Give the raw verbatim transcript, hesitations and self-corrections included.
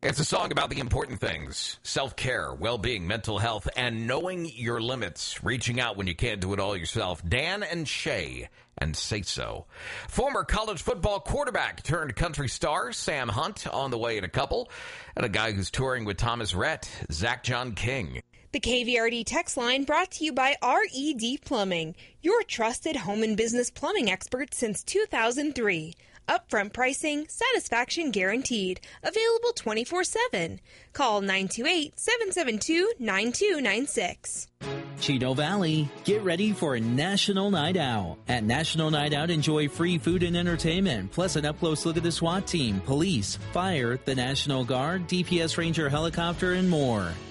It's a song about the important things: self-care, well-being, mental health, and knowing your limits, reaching out when you can't do it all yourself. Dan and Shay, and Say So. Former college football quarterback turned country star Sam Hunt on the way in a couple, and a guy who's touring with Thomas Rhett, Zach John King. The K V R D text line brought to you by R E D Plumbing, your trusted home and business plumbing expert since two thousand three. Upfront pricing, satisfaction guaranteed. Available twenty-four seven. Call nine two eight, seven seven two, nine two nine six. Chino Valley, get ready for a National Night Out. At National Night Out, enjoy free food and entertainment, plus an up-close look at the SWAT team, police, fire, the National Guard, D P S Ranger helicopter, and more.